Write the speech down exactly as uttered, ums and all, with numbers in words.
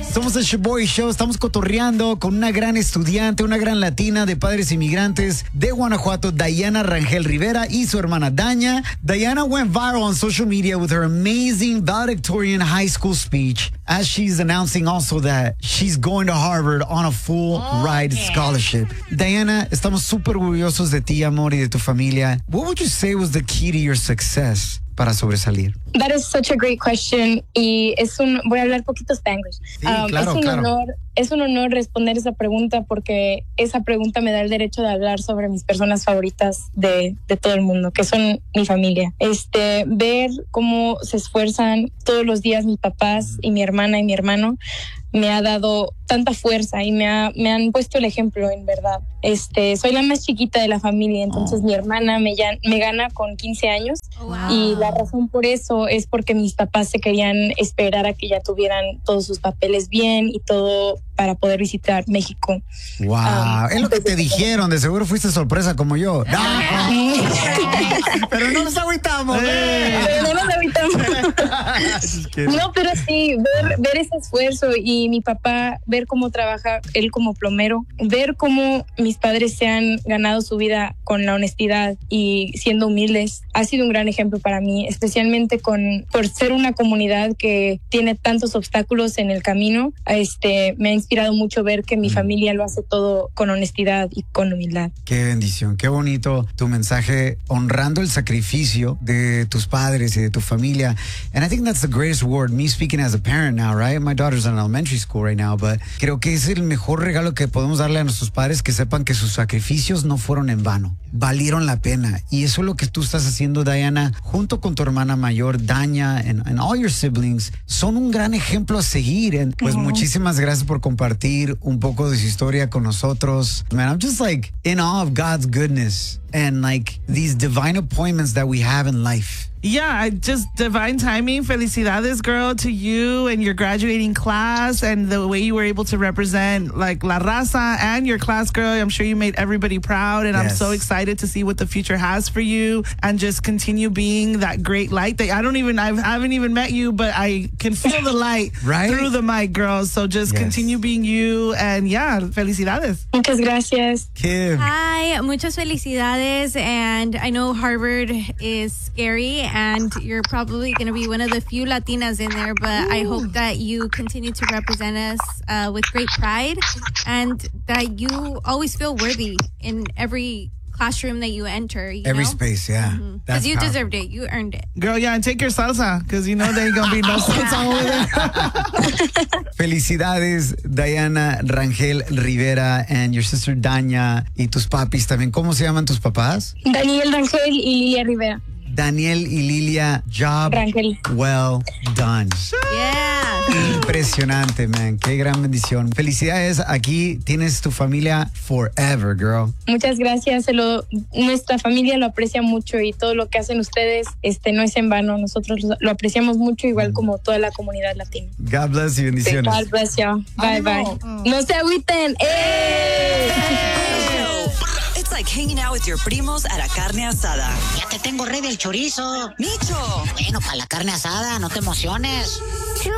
Somos el Shoboy Show, estamos cotorreando con una gran estudiante, una gran latina de padres inmigrantes de Guanajuato, Diana Rangel Rivera, y su hermana Danya. Diana went viral on social media with her amazing valedictorian high school speech, as she's announcing also that she's going to Harvard on a full oh, ride yeah. scholarship. Diana, estamos súper orgullosos de ti, amor, y de tu familia. What would you say was the key to your success para sobresalir? That is such a great question. Y es un, voy a hablar poquito Spanglish. Sí, um, claro, es un claro. honor, es un honor responder esa pregunta porque esa pregunta me da el derecho de hablar sobre mis personas favoritas de, de todo el mundo, que son mi familia. Este, ver cómo se esfuerzan todos los días mis papás y mi hermana y mi hermano me ha dado tanta fuerza y me, ha, me han puesto el ejemplo, en verdad. Este, soy la más chiquita de la familia, entonces oh. mi hermana me, ya, me gana con quince años wow. y la razón por eso es porque mis papás se querían esperar a que ya tuvieran todos sus papeles bien y todo para poder visitar México. Wow, um, es lo que te dijeron, de seguro fuiste sorpresa como yo. No, pero no nos agüitamos. Eh. Pero no nos agüitamos. No, pero sí, ver, ver ese esfuerzo y mi papá, ver cómo trabaja él como plomero, ver cómo mis padres se han ganado su vida con la honestidad y siendo humildes, ha sido un gran ejemplo para mí, especialmente con, por ser una comunidad que tiene tantos obstáculos en el camino. Este, me ha inspirado mucho ver que mi familia lo hace todo con honestidad y con humildad. Qué bendición, qué bonito tu mensaje honrando el sacrificio de tus padres y de tu familia. And I think that's the greatest reward. Me speaking as a parent now, right? My daughter's in elementary school right now, but creo que es el mejor regalo que podemos darle a nuestros padres, que sepan que sus sacrificios no fueron en vano, valieron la pena. Y eso es lo que tú estás haciendo, Diana, junto con tu hermana mayor, Danya, and, and all your siblings. Son un gran ejemplo a seguir. And, pues uh-huh. muchísimas gracias por compartir un poco de su historia con nosotros. Man, I'm just like in awe of God's goodness and like these divine appointments that we have in life. Yeah, I just divine timing. Felicidades, girl, to you and your graduating class and the way you were able to represent like La Raza and your class, girl. I'm sure you made everybody proud, and yes. I'm so excited to see what the future has for you and just continue being that great light that I don't even, I haven't even met you, but I can feel the light right? through the mic, girl. So just yes. continue being you, and yeah, felicidades. Muchas gracias. Kim. Hi, muchas felicidades, and I know Harvard is scary, and you're probably going to be one of the few Latinas in there, but Ooh. I hope that you continue to represent us uh, with great pride, and that you always feel worthy in every classroom that you enter. You every know? space, yeah. Because mm-hmm. you powerful. deserved it. You earned it. Girl, yeah, and take your salsa, because you know there ain't going to be no salsa over there. Felicidades, Diana Rangel Rivera, and your sister Danya, y tus papis también. ¿Cómo se llaman tus papás? Daniel Rangel y Lilia Rivera. Daniel y Lilia, job Rangel. well done. Yeah. Impresionante, man. Qué gran bendición. Felicidades. Aquí tienes tu familia forever, girl. Muchas gracias. Se lo, nuestra familia lo aprecia mucho y todo lo que hacen ustedes este, no es en vano. Nosotros lo apreciamos mucho, igual como toda la comunidad latina. God bless you. Bendiciones. God bless you. Bye, bye. Oh. No se agüiten. ¡Eh! It's like hanging out with your primos at a carne asada. Ya te tengo ready el chorizo. ¡Micho! Bueno, para la carne asada, no te emociones.